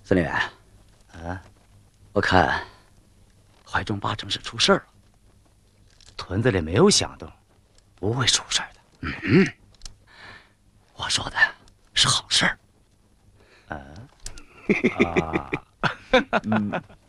司令员， 啊， 我看怀中八成是出事了。 屯子里没有响动，不会出事的。 我说的是好事儿。 啊，